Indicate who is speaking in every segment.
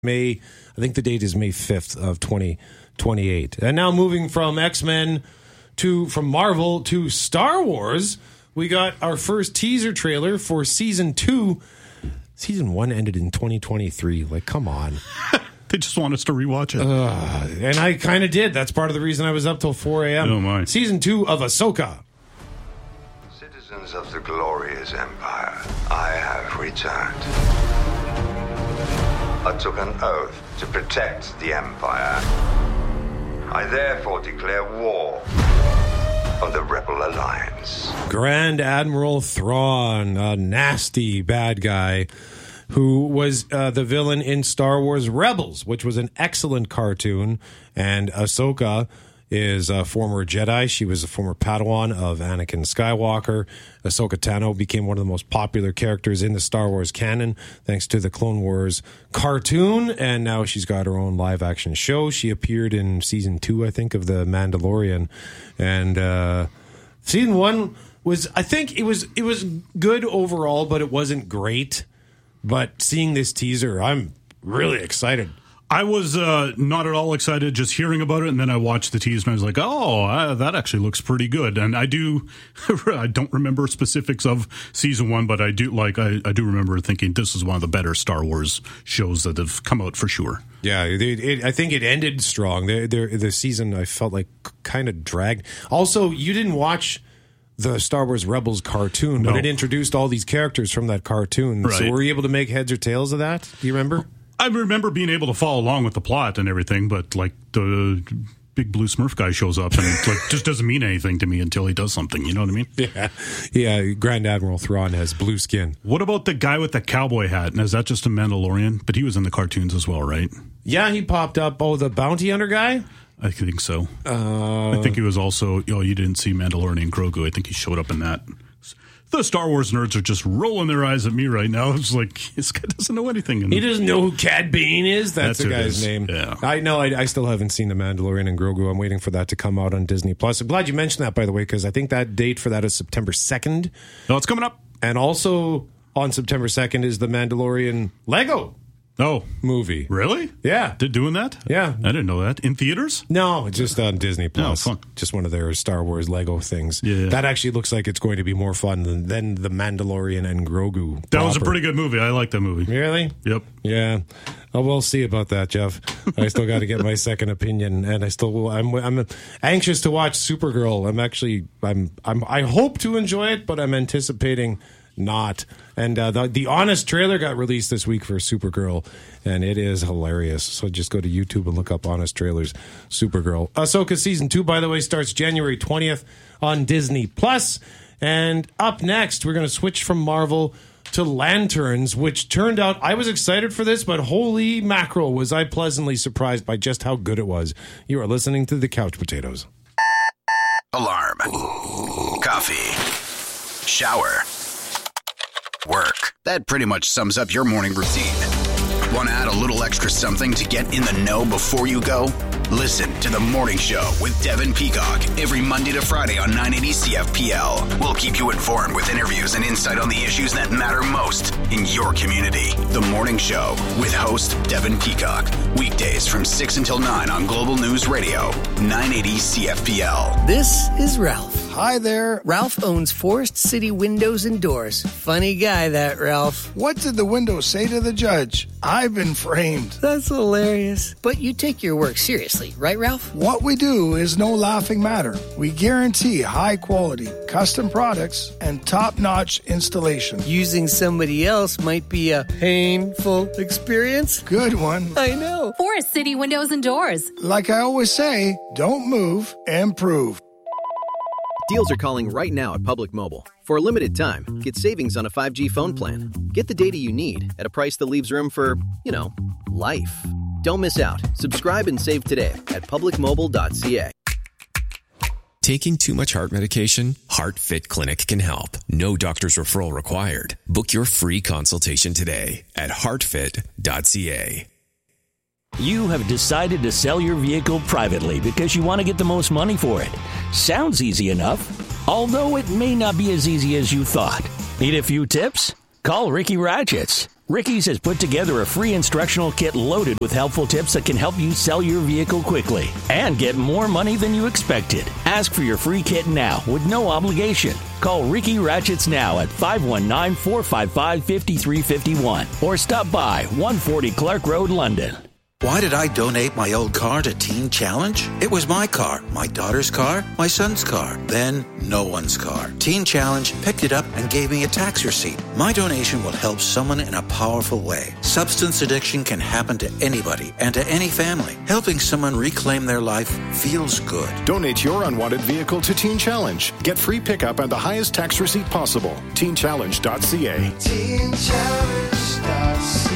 Speaker 1: I think the date is May 5th of 2028. And now moving from X-Men from Marvel to Star Wars, we got our first teaser trailer for Season 2. Season 1 ended in 2023. Like, come on.
Speaker 2: They just want us to rewatch it.
Speaker 1: And I kind of did. That's part of the reason I was up till 4 a.m.
Speaker 2: Oh, my.
Speaker 1: Season 2 of Ahsoka.
Speaker 3: Citizens of the glorious Empire, I have returned. I took an oath to protect the Empire. I therefore declare war on the Rebel Alliance.
Speaker 1: Grand Admiral Thrawn, a nasty bad guy who was the villain in Star Wars Rebels, which was an excellent cartoon. And Ahsoka is a former Jedi. She was a former Padawan of Anakin Skywalker. Ahsoka Tano became one of the most popular characters in the Star Wars canon thanks to the Clone Wars cartoon, and now she's got her own live-action show. She appeared in Season 2, I think, of The Mandalorian. And Season 1 was, I think it was good overall, but it wasn't great. But seeing this teaser, I'm really excited.
Speaker 2: I was not at all excited just hearing about it, and then I watched the teaser and I was like, oh, that actually looks pretty good. And I don't remember specifics of Season 1, but I do remember thinking this is one of the better Star Wars shows that have come out for sure.
Speaker 1: Yeah, I think it ended strong. The season, I felt like, kind of dragged. Also, you didn't watch the Star Wars Rebels cartoon, but it introduced all these characters from that cartoon. Right. So were you able to make heads or tails of that? Do you remember?
Speaker 2: I remember being able to follow along with the plot and everything, but like the big blue Smurf guy shows up and it just doesn't mean anything to me until he does something. You know what I mean?
Speaker 1: Yeah. Grand Admiral Thrawn has blue skin.
Speaker 2: What about the guy with the cowboy hat? And is that just a Mandalorian? But he was in the cartoons as well, right?
Speaker 1: Yeah, he popped up. Oh, the bounty hunter guy?
Speaker 2: I think so. I think he was also, you didn't see Mandalorian and Grogu. I think he showed up in that. The Star Wars nerds are just rolling their eyes at me right now. It's like, this guy doesn't know anything.
Speaker 1: He doesn't know who Cad Bane is? That's the guy's name.
Speaker 2: Yeah.
Speaker 1: I know. I still haven't seen The Mandalorian and Grogu. I'm waiting for that to come out on Disney+. I'm glad you mentioned that, by the way, because I think that date for that is September 2nd.
Speaker 2: No, it's coming up.
Speaker 1: And also on September 2nd is The Mandalorian Lego movie.
Speaker 2: Really?
Speaker 1: Yeah.
Speaker 2: They're doing that?
Speaker 1: Yeah.
Speaker 2: I didn't know that. In theaters?
Speaker 1: No, just on Disney+.
Speaker 2: Oh, fun.
Speaker 1: Just one of their Star Wars Lego things.
Speaker 2: Yeah.
Speaker 1: That actually looks like it's going to be more fun than The Mandalorian and Grogu.
Speaker 2: That was a pretty good movie. I like that movie.
Speaker 1: Really?
Speaker 2: Yep.
Speaker 1: Yeah. Oh, we'll see about that, Jeff. I still got to get my second opinion, and I'm anxious to watch Supergirl. I hope to enjoy it, but I'm anticipating not. And the Honest trailer got released this week for Supergirl, and it is hilarious. So just go to YouTube and look up Honest trailers, Supergirl. Ahsoka Season 2, by the way, starts January 20th on Disney+. And up next, we're going to switch from Marvel to Lanterns, which turned out, I was excited for this, but holy mackerel, was I pleasantly surprised by just how good it was. You are listening to The Couch Potatoes.
Speaker 4: Alarm. Coffee. Shower. Work. That pretty much sums up your morning routine. Want to add a little extra something to get in the know before you go? Listen to The Morning Show with Devin Peacock every Monday to Friday on 980 CFPL. We'll keep you informed with interviews and insight on the issues that matter most in your community. The Morning Show with host Devin Peacock. Weekdays from 6 until 9 on Global News Radio, 980 CFPL.
Speaker 5: This is Ralph.
Speaker 6: Hi there.
Speaker 5: Ralph owns Forest City Windows and Doors. Funny guy, that Ralph.
Speaker 6: What did the window say to the judge? I've been framed.
Speaker 5: That's hilarious. But you take your work seriously, right, Ralph?
Speaker 6: What we do is no laughing matter. We guarantee high quality, custom products, and top-notch installation.
Speaker 5: Using somebody else might be a painful experience.
Speaker 6: Good one.
Speaker 5: I know.
Speaker 7: Forest City Windows and Doors.
Speaker 6: Like I always say, don't move, improve.
Speaker 8: Deals are calling right now at Public Mobile. For a limited time, get savings on a 5G phone plan. Get the data you need at a price that leaves room for, life. Don't miss out. Subscribe and save today at publicmobile.ca.
Speaker 9: Taking too much heart medication? HeartFit Clinic can help. No doctor's referral required. Book your free consultation today at heartfit.ca.
Speaker 10: You have decided to sell your vehicle privately because you want to get the most money for it. Sounds easy enough, although it may not be as easy as you thought. Need a few tips? Call Ricky Ratchets. Ricky's has put together a free instructional kit loaded with helpful tips that can help you sell your vehicle quickly and get more money than you expected. Ask for your free kit now with no obligation. Call Ricky Ratchets now at 519-455-5351 or stop by 140 Clark Road, London.
Speaker 11: Why did I donate my old car to Teen Challenge? It was my car, my daughter's car, my son's car, then no one's car. Teen Challenge picked it up and gave me a tax receipt. My donation will help someone in a powerful way. Substance addiction can happen to anybody and to any family. Helping someone reclaim their life feels good.
Speaker 12: Donate your unwanted vehicle to Teen Challenge. Get free pickup and the highest tax receipt possible. TeenChallenge.ca.
Speaker 13: TeenChallenge.ca.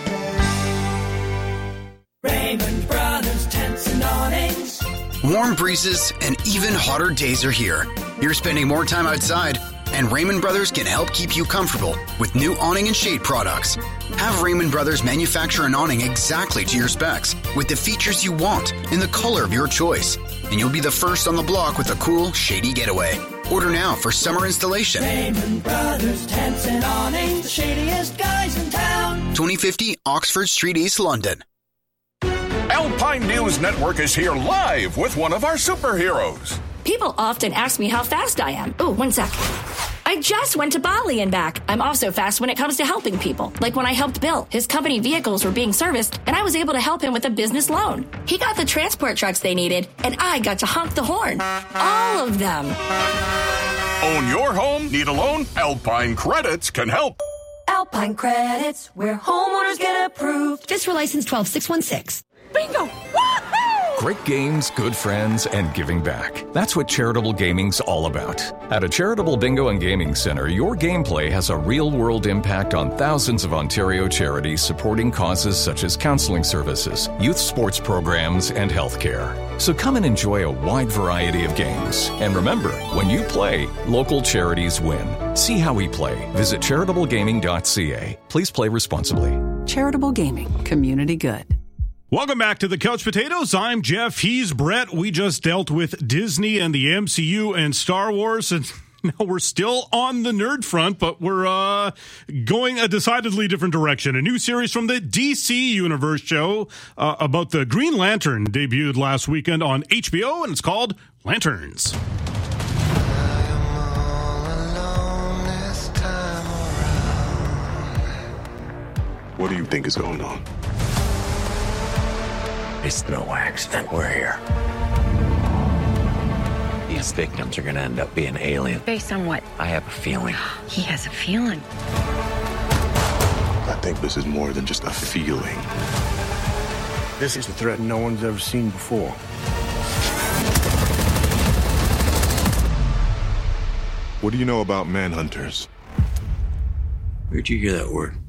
Speaker 14: Raymond Brothers Tents and Awnings.
Speaker 4: Warm breezes and even hotter days are here. You're spending more time outside, and Raymond Brothers can help keep you comfortable with new awning and shade products. Have Raymond Brothers manufacture an awning exactly to your specs with the features you want in the color of your choice, and you'll be the first on the block with a cool, shady getaway. Order now for summer installation.
Speaker 14: Raymond Brothers Tents and Awnings, the shadiest guys in town.
Speaker 4: 2050 Oxford Street, East London.
Speaker 15: Alpine News Network is here live with one of our superheroes.
Speaker 16: People often ask me how fast I am. Oh, 1 sec. I just went to Bali and back. I'm also fast when it comes to helping people. Like when I helped Bill. His company vehicles were being serviced, and I was able to help him with a business loan. He got the transport trucks they needed, and I got to honk the horn. All of them.
Speaker 15: Own your home? Need a loan? Alpine Credits can help.
Speaker 14: Alpine Credits, where homeowners get approved.
Speaker 16: FSRA license 12616.
Speaker 14: Bingo! Woohoo!
Speaker 17: Great games, good friends, and giving back. That's what charitable gaming's all about. At a charitable bingo and gaming center, your gameplay has a real-world impact on thousands of Ontario charities supporting causes such as counseling services, youth sports programs, and healthcare. So come and enjoy a wide variety of games. And remember, when you play, local charities win. See how we play. Visit charitablegaming.ca. Please play responsibly.
Speaker 18: Charitable Gaming. Community good.
Speaker 2: Welcome back to the Couch Potatoes. I'm Jeff. He's Brett. We just dealt with Disney and the MCU and Star Wars, and now we're still on the nerd front, but we're going a decidedly different direction. A new series from the DC Universe show about the Green Lantern debuted last weekend on HBO, and it's called Lanterns.
Speaker 19: What do you think is going on?
Speaker 20: It's no accident we're here. These victims are going to end up being aliens.
Speaker 21: Based on what?
Speaker 20: I have a feeling.
Speaker 21: He has a feeling.
Speaker 19: I think this is more than just a feeling.
Speaker 22: This is a threat no one's ever seen before.
Speaker 19: What do you know about manhunters?
Speaker 20: Where'd you hear that word?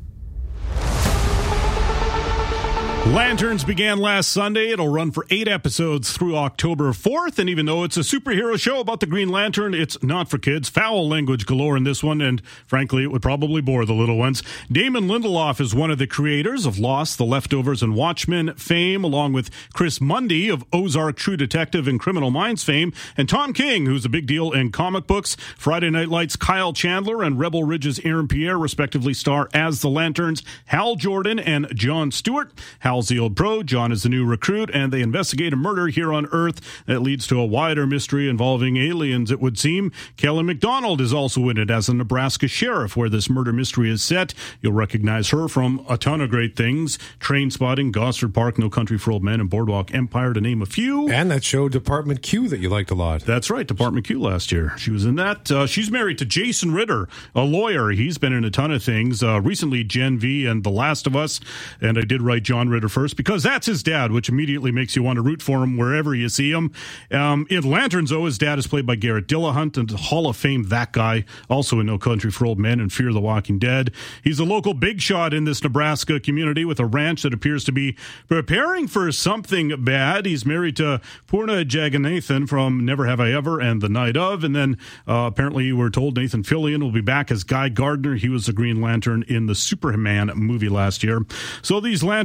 Speaker 2: Lanterns began last Sunday. It'll run for 8 episodes through October 4th. And even though it's a superhero show about the Green Lantern, it's not for kids. Foul language galore in this one, and frankly, it would probably bore the little ones. Damon Lindelof is one of the creators of Lost, The Leftovers, and Watchmen fame, along with Chris Mundy of Ozark, True Detective, and Criminal Minds fame, and Tom King, who's a big deal in comic books. Friday Night Lights' Kyle Chandler and Rebel Ridge's Aaron Pierre respectively star as the Lanterns. Hal Jordan and Jon Stewart. Hal's the old pro, John is the new recruit, and they investigate a murder here on Earth that leads to a wider mystery involving aliens, it would seem. Kelly MacDonald is also in it as a Nebraska sheriff where this murder mystery is set. You'll recognize her from a ton of great things. Trainspotting, Gosford Park, No Country for Old Men, and Boardwalk Empire, to name a few.
Speaker 1: And that show Department Q that you liked a lot.
Speaker 2: That's right, Department Q last year. She was in that. She's married to Jason Ritter, a lawyer. He's been in a ton of things. Recently, Gen V and The Last of Us. And I did write John Ritter first because that's his dad, which immediately makes you want to root for him wherever you see him. In Lanterns, though, his dad is played by Garrett Dillahunt, and Hall of Fame that guy, also in No Country for Old Men and Fear the Walking Dead. He's a local big shot in this Nebraska community with a ranch that appears to be preparing for something bad. He's married to Purna Jagannathan from Never Have I Ever and The Night Of, and then apparently we're told Nathan Fillion will be back as Guy Gardner. He was the Green Lantern in the Superman movie last year. So these Lanterns are brought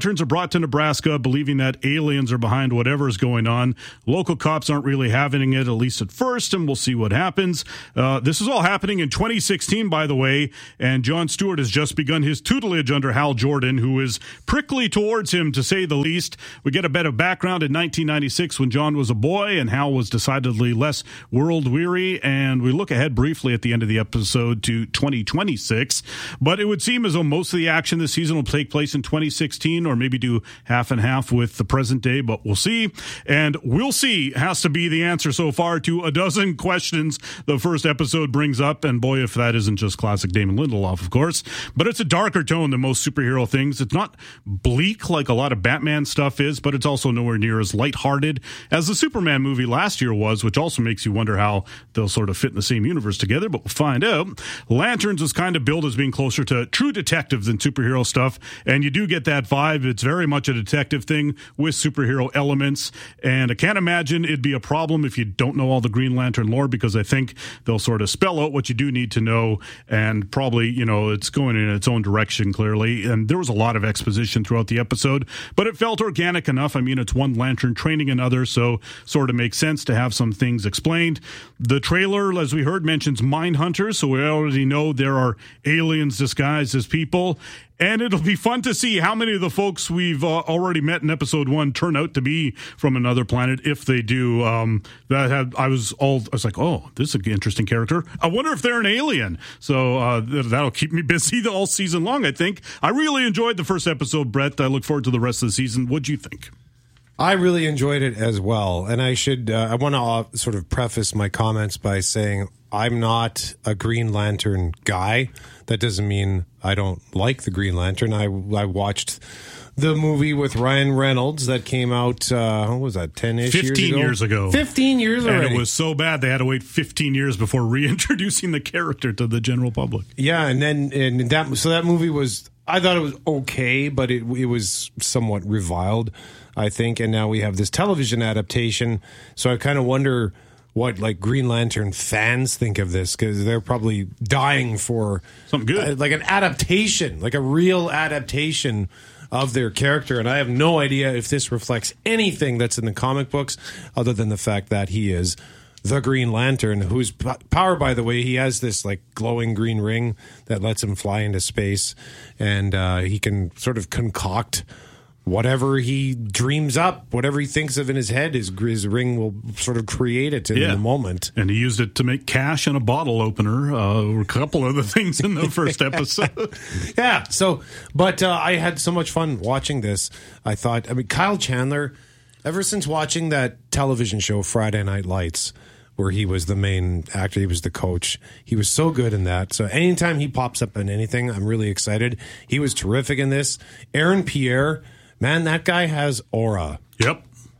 Speaker 2: brought to Nebraska believing that aliens are behind whatever is going on. Local cops aren't really having it, at least at first, and we'll see what happens. This is all happening in 2016, by the way, and Jon Stewart has just begun his tutelage under Hal Jordan, who is prickly towards him, to say the least. We get a bit of background in 1996 when Jon was a boy and Hal was decidedly less world-weary, and we look ahead briefly at the end of the episode to 2026. But it would seem as though most of the action this season will take place in 2016, or maybe do half and half with the present day, but we'll see. And we'll see has to be the answer so far to a dozen questions the first episode brings up, and boy, if that isn't just classic Damon Lindelof, of course. But it's a darker tone than most superhero things. It's not bleak like a lot of Batman stuff is, but it's also nowhere near as lighthearted as the Superman movie last year was, which also makes you wonder how they'll sort of fit in the same universe together, but we'll find out. Lanterns was kind of billed as being closer to True Detective than superhero stuff, and you do get that vibe. It's very much a detective thing with superhero elements, and I can't imagine it'd be a problem if you don't know all the Green Lantern lore, because I think they'll sort of spell out what you do need to know, and probably, it's going in its own direction, clearly. And there was a lot of exposition throughout the episode, but it felt organic enough. I mean, it's one Lantern training another, so sort of makes sense to have some things explained. The trailer, as we heard, mentions mind hunters, so we already know there are aliens disguised as people. And it'll be fun to see how many of the folks we've already met in episode 1 turn out to be from another planet, if they do. I was like, oh, this is an interesting character. I wonder if they're an alien. So that'll keep me busy all season long, I think. I really enjoyed the first episode, Brett. I look forward to the rest of the season. What'd you think?
Speaker 1: I really enjoyed it as well. And I want to sort of preface my comments by saying I'm not a Green Lantern guy. That doesn't mean I don't like the Green Lantern. I watched the movie with Ryan Reynolds that came out, what was that, 10-ish years ago?
Speaker 2: 15 years ago.
Speaker 1: 15 years already.
Speaker 2: And it was so bad they had to wait 15 years before reintroducing the character to the general public.
Speaker 1: Yeah, so that movie was, I thought it was okay, but it was somewhat reviled, I think. And now we have this television adaptation. So I kind of wonder what Green Lantern fans think of this, because they're probably dying for
Speaker 2: something good,
Speaker 1: like an adaptation, like a real adaptation of their character. And I have no idea if this reflects anything that's in the comic books, other than the fact that he is the Green Lantern, whose power, by the way, he has this glowing green ring that lets him fly into space, and he can sort of concoct whatever he dreams up, whatever he thinks of in his head, his ring will sort of create it in the moment.
Speaker 2: And he used it to make cash and a bottle opener, a couple of the things in the first episode.
Speaker 1: Yeah, so, but I had so much fun watching this. Kyle Chandler, ever since watching that television show, Friday Night Lights, where he was the main actor, he was the coach, he was so good in that. So anytime he pops up in anything, I'm really excited. He was terrific in this. Aaron Pierre, man, that guy has aura.
Speaker 2: Yep.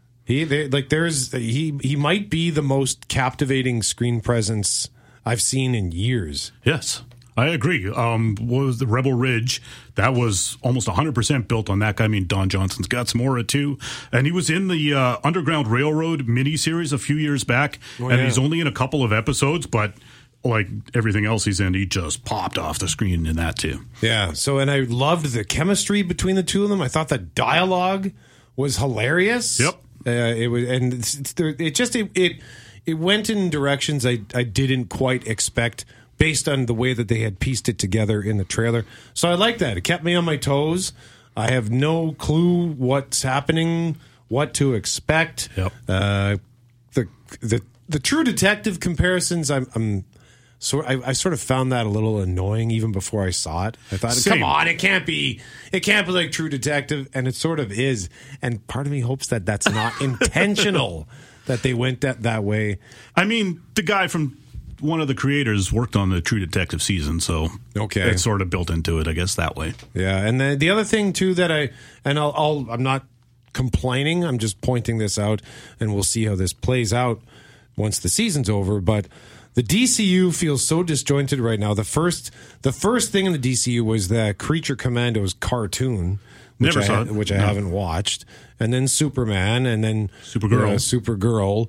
Speaker 1: He might be the most captivating screen presence I've seen in years.
Speaker 2: Yes, I agree. What was the Rebel Ridge? That was almost 100% built on that guy. I mean, Don Johnson's got some aura too. And he was in the Underground Railroad miniseries a few years back. He's only in a couple of episodes, but like everything else he's in, he just popped off the screen in that too.
Speaker 1: Yeah. So, and I loved the chemistry between the two of them. I thought the dialogue was hilarious.
Speaker 2: Yep.
Speaker 1: It was, and it went in directions I didn't quite expect, based on the way that they had pieced it together in the trailer. So I like that. It kept me on my toes. I have no clue what's happening, what to expect.
Speaker 2: Yep.
Speaker 1: The True Detective comparisons, I sort of found that a little annoying even before I saw it. I thought, come on, it can't be like True Detective, and it sort of is. And part of me hopes that that's not intentional, that they went that way.
Speaker 2: I mean, the guy from one of the creators worked on the True Detective season, so it's sort of built into it, I guess, that way.
Speaker 1: Yeah, and then the other thing too that I'm not complaining, I'm just pointing this out, and we'll see how this plays out once the season's over, but the DCU feels so disjointed right now. The first thing in the DCU was the Creature Commandos cartoon, which I haven't watched, and then Superman, and then
Speaker 2: Supergirl.
Speaker 1: Supergirl.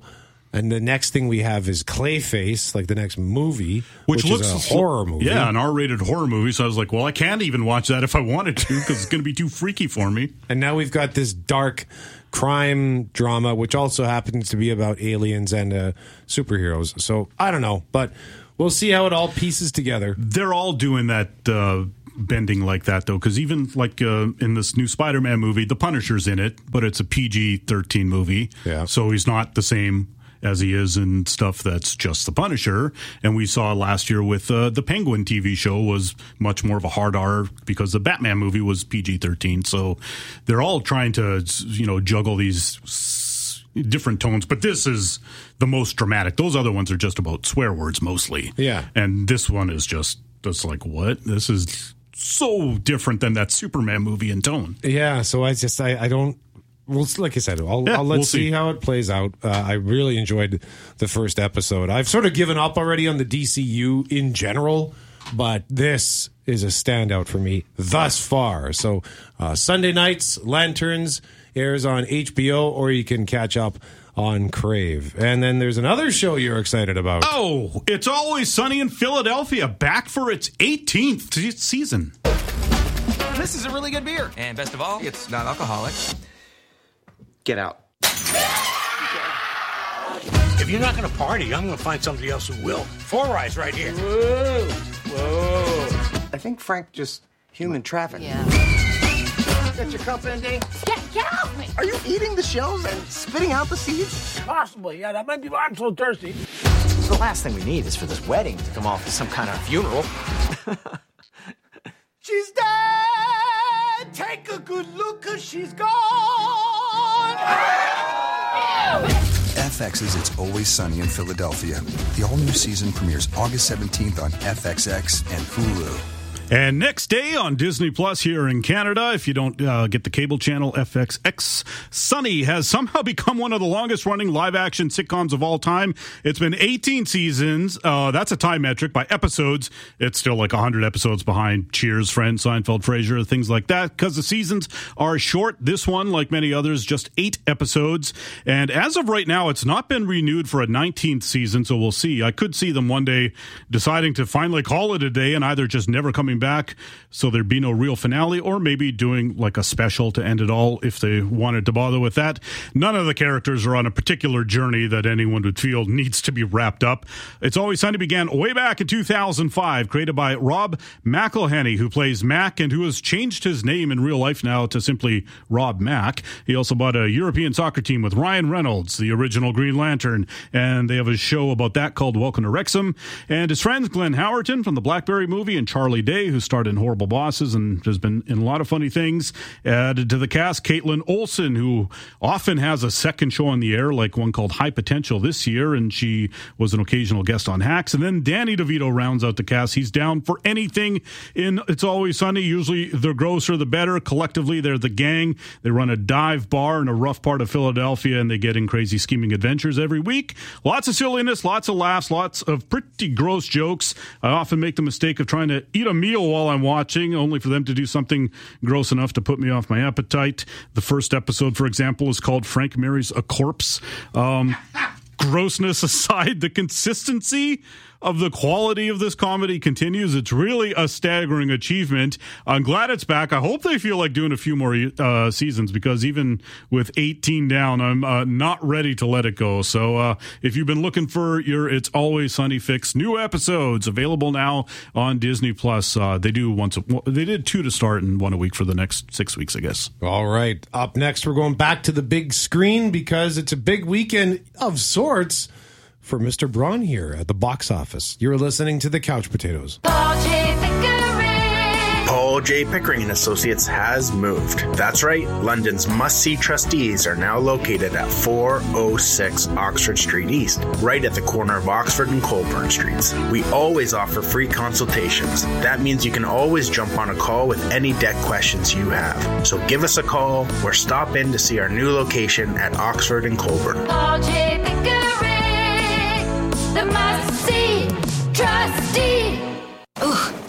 Speaker 1: And the next thing we have is Clayface, like the next movie, which
Speaker 2: looks
Speaker 1: is a horror movie.
Speaker 2: Yeah, an R-rated horror movie. So I was like, well, I can't even watch that if I wanted to because it's going to be too freaky for me.
Speaker 1: And now we've got this dark crime drama, which also happens to be about aliens and superheroes. So I don't know, but we'll see how it all pieces together.
Speaker 2: They're all doing that bending like that, though, because even like in this new Spider-Man movie, the Punisher's in it, but it's a PG-13 movie.
Speaker 1: Yeah.
Speaker 2: So he's not the same as he is in stuff that's just the Punisher. And we saw last year with the Penguin TV show was much more of a hard R because the Batman movie was PG-13. So they're all trying to, juggle these different tones. But this is the most dramatic. Those other ones are just about swear words mostly.
Speaker 1: Yeah.
Speaker 2: And this one is just like, what? This is so different than that Superman movie in tone.
Speaker 1: Yeah. So I don't. Well, like I said, let's see how it plays out. I really enjoyed the first episode. I've sort of given up already on the DCU in general, but this is a standout for me thus far. So Sunday nights, Lanterns airs on HBO, or you can catch up on Crave. And then there's another show you're excited about.
Speaker 2: Oh, It's Always Sunny in Philadelphia, back for its 18th season.
Speaker 13: This is a really good beer. And best of all, it's not alcoholic. Get out.
Speaker 21: If you're not going to party, I'm going to find somebody else who will. Four Eyes right here.
Speaker 13: Whoa. I think Frank just human trafficked.
Speaker 21: Yeah.
Speaker 13: Got your cup ending?
Speaker 21: Get off me!
Speaker 13: Are you eating the shells and spitting out the seeds?
Speaker 21: Possibly, yeah. That might be why I'm so thirsty.
Speaker 13: The last thing we need is for this wedding to come off as some kind of funeral. She's dead! Take a good look, 'cause she's gone!
Speaker 23: FX's It's Always Sunny in Philadelphia. The all-new season premieres August 17th on FXX and Hulu.
Speaker 2: And next day on Disney Plus here in Canada, if you don't get the cable channel FXX, Sunny has somehow become one of the longest-running live-action sitcoms of all time. It's been 18 seasons. That's a time metric. By episodes, it's still like 100 episodes behind Cheers, Friends, Seinfeld, Frasier, things like that, because the seasons are short. This one, like many others, just 8 episodes. And as of right now, it's not been renewed for a 19th season, so we'll see. I could see them one day deciding to finally call it a day and either just never coming back so there'd be no real finale, or maybe doing like a special to end it all if they wanted to bother with that. None of the characters are on a particular journey that anyone would feel needs to be wrapped up. It's Always Sunny began way back in 2005, created by Rob McElhenney, who plays Mac and who has changed his name in real life now to simply Rob Mac. He also bought a European soccer team with Ryan Reynolds, the original Green Lantern, and they have a show about that called Welcome to Wrexham. And his friends Glenn Howerton from the Blackberry movie and Charlie Day, who starred in Horrible Bosses and has been in a lot of funny things. Added to the cast, Caitlin Olsen, who often has a second show on the air, like one called High Potential this year, and she was an occasional guest on Hacks. And then Danny DeVito rounds out the cast. He's down for anything in It's Always Sunny. Usually the grosser the better. Collectively, they're the gang. They run a dive bar in a rough part of Philadelphia, and they get in crazy scheming adventures every week. Lots of silliness, lots of laughs, lots of pretty gross jokes. I often make the mistake of trying to eat a meal while I'm watching, only for them to do something gross enough to put me off my appetite. The first episode, for example, is called Frank Marries a Corpse. Grossness aside, the consistency of the quality of this comedy continues. It's really a staggering achievement. I'm glad it's back. I hope they feel like doing a few more seasons, because even with 18 down, I'm not ready to let it go. So if you've been looking for your It's Always Sunny fix, new episodes available now on Disney Plus. They did 2 to start and 1 a week for the next 6 weeks, I guess.
Speaker 1: All right. Up next, we're going back to the big screen because it's a big weekend of sorts for Mr. Braun here at the box office. You're listening to the Couch Potatoes.
Speaker 24: Paul J. Pickering and Associates has moved. That's right, London's must-see trustees are now located at 406 Oxford Street East, right at the corner of Oxford and Colburn Streets. We always offer free consultations. That means you can always jump on a call with any debt questions you have. So give us a call or stop in to see our new location at Oxford and Colburn.
Speaker 14: Paul J. Pickering, the must-see trustee.
Speaker 7: Ugh, time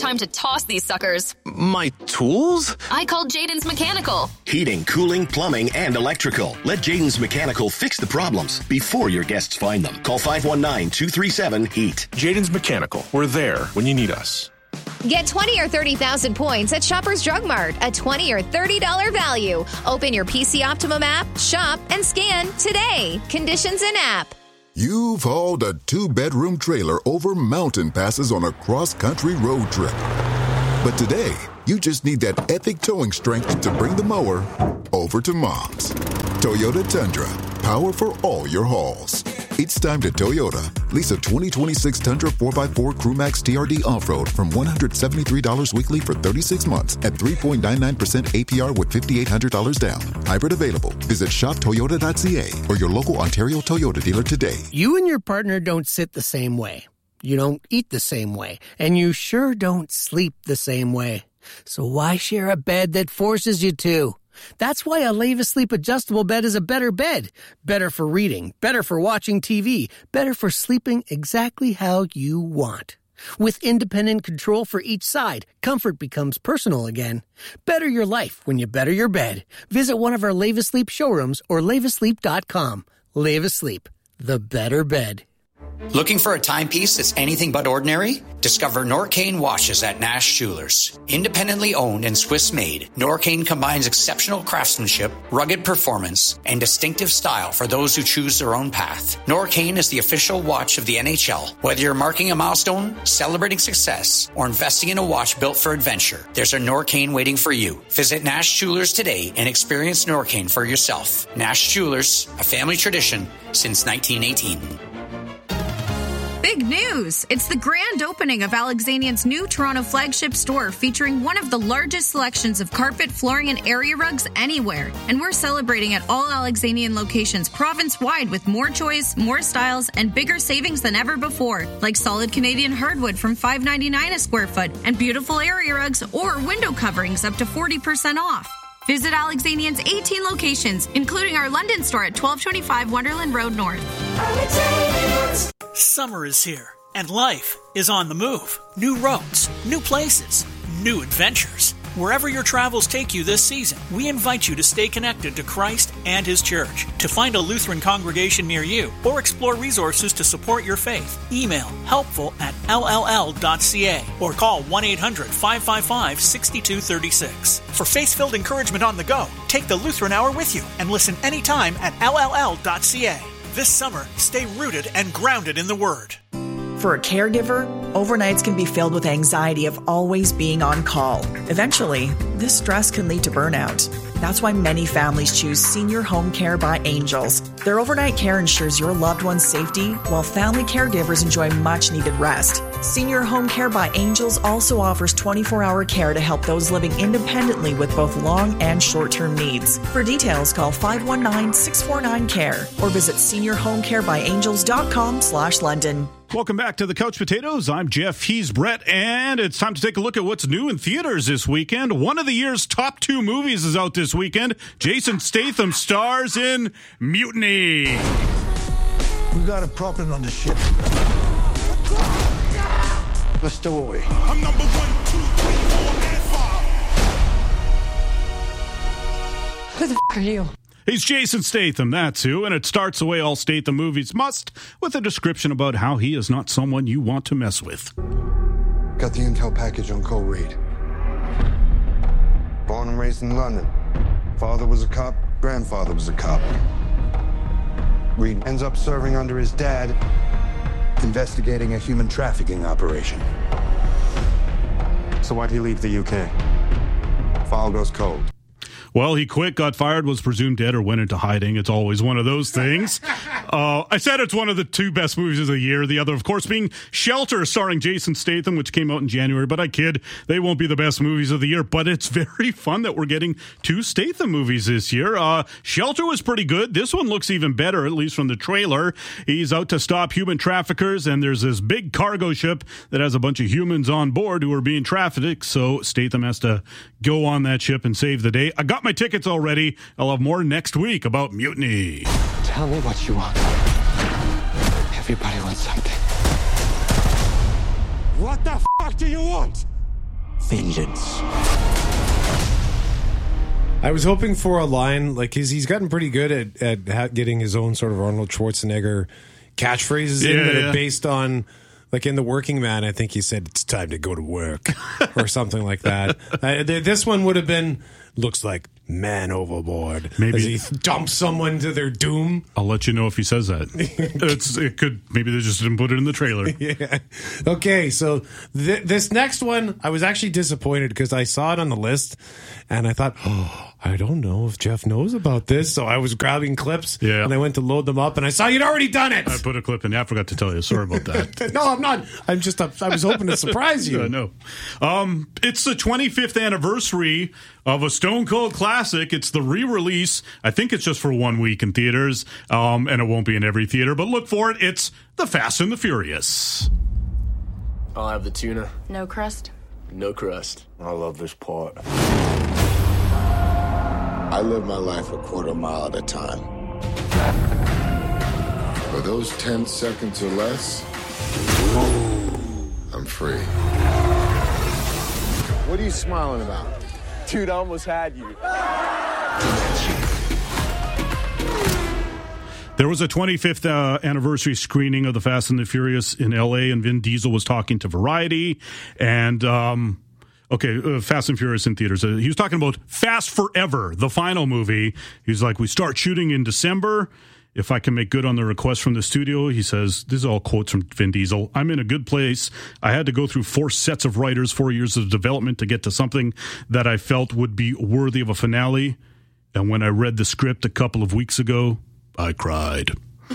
Speaker 7: time to toss these suckers.
Speaker 3: My tools?
Speaker 7: I called Jaden's Mechanical.
Speaker 5: Heating, cooling, plumbing, and electrical. Let Jaden's Mechanical fix the problems before your guests find them. Call 519-237-HEAT.
Speaker 3: Jaden's Mechanical. We're there when you need us.
Speaker 6: Get 20 or 30,000 points at Shoppers Drug Mart, a $20 or $30 value. Open your PC Optimum app, shop, and scan today. Conditions in app.
Speaker 8: You've hauled a 2-bedroom trailer over mountain passes on a cross-country road trip. But today, you just need that epic towing strength to bring the mower over to Mom's. Toyota Tundra, power for all your hauls. It's time to Toyota. Lease a 2026 Tundra 4x4 CrewMax TRD Off-Road from $173 weekly for 36 months at 3.99% APR with $5,800 down. Hybrid available. Visit shoptoyota.ca or your local Ontario Toyota dealer today.
Speaker 25: You and your partner don't sit the same way. You don't eat the same way. And you sure don't sleep the same way. So why share a bed that forces you to? That's why a Leva Sleep adjustable bed is a better bed. Better for reading, better for watching TV, better for sleeping exactly how you want. With independent control for each side, comfort becomes personal again. Better your life when you better your bed. Visit one of our Leva Sleep showrooms or levasleep.com. Leva Sleep, the better bed.
Speaker 26: Looking for a timepiece that's anything but ordinary? Discover Norcane watches at Nash Jewelers. Independently owned and Swiss-made, Norcane combines exceptional craftsmanship, rugged performance, and distinctive style for those who choose their own path. Norcane is the official watch of the NHL. Whether you're marking a milestone, celebrating success, or investing in a watch built for adventure, there's a Norcane waiting for you. Visit Nash Jewelers today and experience Norcane for yourself. Nash Jewelers, a family tradition since 1918.
Speaker 27: Big news! It's the grand opening of Alexanian's new Toronto flagship store featuring one of the largest selections of carpet, flooring, and area rugs anywhere. And we're celebrating at all Alexanian locations province-wide with more choice, more styles, and bigger savings than ever before, like solid Canadian hardwood from $5.99 a square foot and beautiful area rugs or window coverings up to 40% off. Visit Alexanian's 18 locations, including our London store at 1225 Wonderland Road North.
Speaker 28: Summer is here, and life is on the move. New roads, new places, new adventures. Wherever your travels take you this season, we invite you to stay connected to Christ and His Church. To find a Lutheran congregation near you or explore resources to support your faith, email helpful@lll.ca or call 1-800-555-6236. For faith-filled encouragement on the go, take the Lutheran Hour with you and listen anytime at lll.ca. This summer, stay rooted and grounded in the Word.
Speaker 29: For a caregiver, overnights can be filled with anxiety of always being on call. Eventually, this stress can lead to burnout. That's why many families choose Senior Home Care by Angels. Their overnight care ensures your loved one's safety, while family caregivers enjoy much-needed rest. Senior Home Care by Angels also offers 24-hour care to help those living independently with both long and short-term needs. For details, call 519-649-CARE or visit seniorhomecarebyangels.com/London.
Speaker 2: Welcome back to the Couch Potatoes. I'm Jeff. He's Brett, and it's time to take a look at what's new in theaters this weekend. One of the year's top 2 movies is out this weekend. Jason Statham stars in Mutiny.
Speaker 30: We got a problem on the ship. Let's stow away.
Speaker 15: I'm number 1, 2, 3, 4, and 5.
Speaker 30: Who the f*** are you?
Speaker 2: He's Jason Statham, that's who, and it starts the way all Statham movies must, with a description about how he is not someone you want to mess with.
Speaker 30: Got the intel package on Cole Reed. Born and raised in London. Father was a cop, grandfather was a cop. Reed ends up serving under his dad, investigating a human trafficking operation. So why'd he leave the UK? File goes cold.
Speaker 2: Well, he quit, got fired, was presumed dead, or went into hiding. It's always one of those things. I said it's one of the 2 best movies of the year. The other, of course, being Shelter, starring Jason Statham, which came out in January. But I kid, they won't be the best movies of the year. But it's very fun that we're getting 2 Statham movies this year. Shelter was pretty good. This one looks even better, at least from the trailer. He's out to stop human traffickers, and there's this big cargo ship that has a bunch of humans on board who are being trafficked. So Statham has to go on that ship and save the day. I got my tickets already. I'll have more next week about Mutiny.
Speaker 30: Tell me what you want. Everybody wants something. What the f*** do you want?
Speaker 20: vengeance.
Speaker 1: I was hoping for a line, like, he's gotten pretty good at getting his own sort of Arnold Schwarzenegger catchphrases in that are based on, like in The Working Man, I think he said, "It's time to go to work," or something like that. This one would have been, "Looks like man overboard."
Speaker 2: Maybe
Speaker 1: as he dumps someone to their doom.
Speaker 2: I'll let you know if he says that. It could, maybe they just didn't put it in the trailer.
Speaker 1: Yeah. Okay, so this next one, I was actually disappointed because I saw it on the list and I thought, I don't know if Jeff knows about this. So I was grabbing clips and I went to load them up and I saw you'd already done it.
Speaker 2: I put a clip in. I forgot to tell you. Sorry about that.
Speaker 1: No, I'm not. I was hoping to surprise you.
Speaker 2: No. It's the 25th anniversary of a Stone Cold classic. It's the re-release. I think it's just for 1 week in theaters, and it won't be in every theater, but look for it. It's The Fast and the Furious.
Speaker 4: I'll have the tuna.
Speaker 7: No crust?
Speaker 4: No crust.
Speaker 30: I love this part. I live my life a quarter mile at a time. For those 10 seconds or less, I'm free. What are you smiling about?
Speaker 4: Dude, I almost had you.
Speaker 2: There was a 25th anniversary screening of The Fast and the Furious in L.A., and Vin Diesel was talking to Variety, and Fast and Furious in theaters. He was talking about Fast Forever, the final movie. He's like, we start shooting in December. If I can make good on the request from the studio, he says, this is all quotes from Vin Diesel, I'm in a good place. I had to go through 4 sets of writers, 4 years of development to get to something that I felt would be worthy of a finale. And when I read the script a couple of weeks ago, I cried.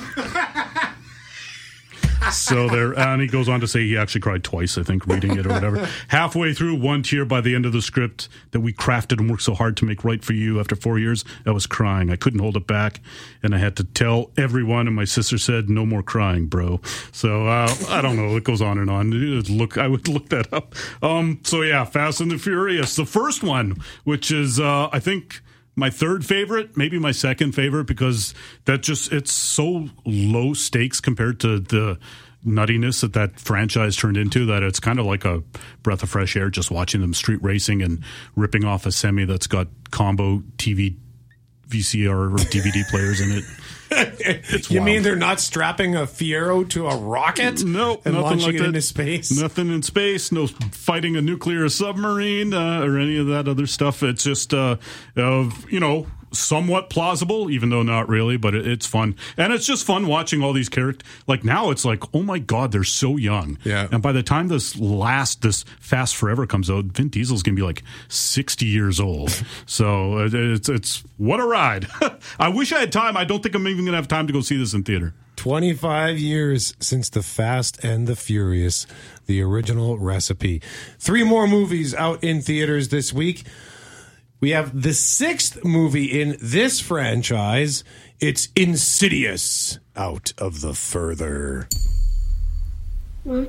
Speaker 2: So there, and he goes on to say he actually cried twice, I think, reading it or whatever. Halfway through, 1 tear by the end of the script that we crafted and worked so hard to make right for you after 4 years. I was crying. I couldn't hold it back, and I had to tell everyone. And my sister said, "No more crying, bro." So I don't know. It goes on and on. I would look that up. So yeah, Fast and the Furious, the first one, which is I think my third favorite, maybe my second favorite, because it's so low stakes compared to the nuttiness that franchise turned into, that it's kind of like a breath of fresh air just watching them street racing and ripping off a semi that's got combo TV, VCR, or DVD players in it.
Speaker 1: You mean they're not strapping a Fiero to a rocket?
Speaker 2: No,
Speaker 1: and
Speaker 2: nothing
Speaker 1: launching
Speaker 2: like
Speaker 1: it
Speaker 2: that.
Speaker 1: Into space?
Speaker 2: Nothing in space. No fighting a nuclear submarine or any of that other stuff. It's just, somewhat plausible, even though not really, but it's fun. And it's just fun watching all these characters. Like now it's like, oh my God, they're so young.
Speaker 1: Yeah.
Speaker 2: And by the time this Fast Forever comes out, Vin Diesel's going to be like 60 years old. So it's what a ride. I wish I had time. I don't think I'm even going to have time to go see this in theater.
Speaker 1: 25 years since The Fast and the Furious, the original recipe. 3 more movies out in theaters this week. We have the 6th movie in this franchise. It's Insidious, Out of the Further.
Speaker 9: I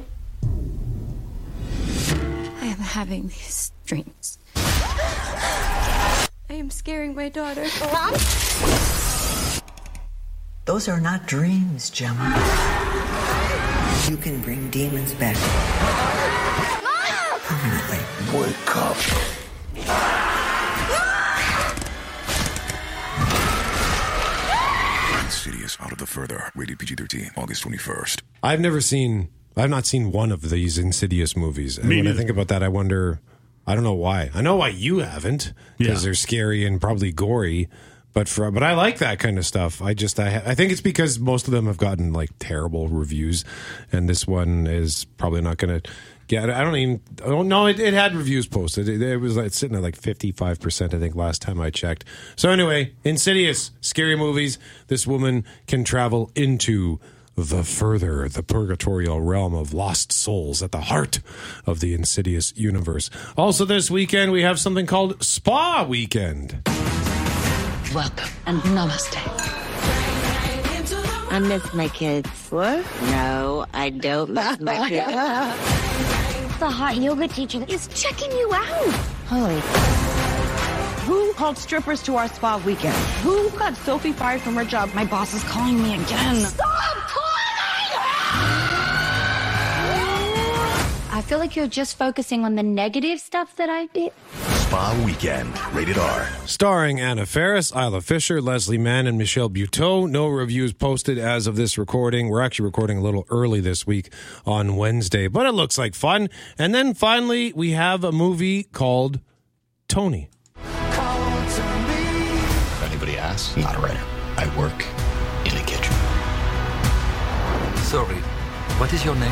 Speaker 9: am having these dreams. I am scaring my daughter.
Speaker 10: Those are not dreams, Gemma. You can bring demons back permanently.
Speaker 30: Wake up.
Speaker 11: Insidious Out of the Further, rated PG-13, August 21st.
Speaker 1: I've not seen one of these Insidious movies. And when I think about that, I wonder, I don't know why. I know why you haven't, because they're scary and probably gory. But I like that kind of stuff. I think it's because most of them have gotten like terrible reviews, and this one is probably not going to get. I don't know. It had reviews posted. It was like sitting at like 55%, I think, last time I checked. So anyway, Insidious, scary movies. This woman can travel into the purgatorial realm of lost souls at the heart of the Insidious universe. Also this weekend, we have something called Spa Weekend.
Speaker 12: Welcome and namaste. I miss my kids. What? No, I don't miss my kids.
Speaker 9: The hot yoga teacher is checking you out.
Speaker 12: Holy.
Speaker 16: Who called strippers to our spa weekend? Who got Sophie fired from her job? My boss is calling me again.
Speaker 9: Stop calling!
Speaker 16: I've
Speaker 5: feel like you're just focusing on the negative stuff that I did.
Speaker 11: Spa Weekend, rated R.
Speaker 1: Starring Anna Faris, Isla Fisher, Leslie Mann, and Michelle Buteau. No reviews posted as of this recording. We're actually recording a little early this week on Wednesday, but it looks like fun. And then finally, we have a movie called Tony.
Speaker 13: If anybody asks, not a writer. I work in the kitchen.
Speaker 14: Sorry, what is your name?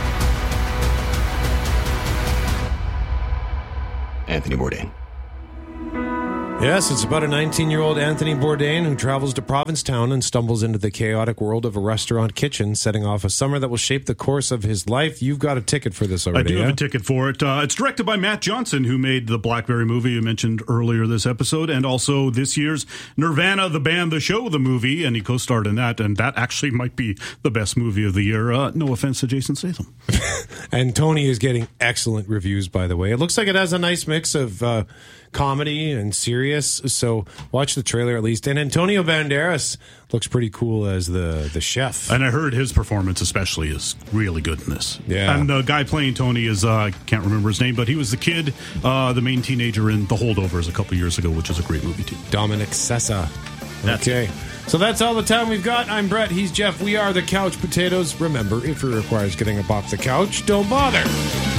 Speaker 13: Anthony Bourdain.
Speaker 1: Yes, it's about a 19-year-old Anthony Bourdain who travels to Provincetown and stumbles into the chaotic world of a restaurant kitchen, setting off a summer that will shape the course of his life. You've got a ticket for this already.
Speaker 2: I do have a ticket for it. It's directed by Matt Johnson, who made the Blackberry movie you mentioned earlier this episode, and also this year's Nirvana, the band, the show, the movie, and he co-starred in that, and that actually might be the best movie of the year. No offense to Jason Statham.
Speaker 1: And Tony is getting excellent reviews, by the way. It looks like it has a nice mix of comedy and serious, so watch the trailer at least. And Antonio Banderas looks pretty cool as the chef.
Speaker 2: And I heard his performance especially is really good in this.
Speaker 1: Yeah.
Speaker 2: And the guy playing Tony is, I can't remember his name, but he was the kid, the main teenager in The Holdovers a couple years ago, which is a great movie too.
Speaker 1: Dominic Sessa. Okay. So that's all the time we've got. I'm Brett. He's Jeff. We are the Couch Potatoes. Remember, if it requires getting up off the couch, don't bother.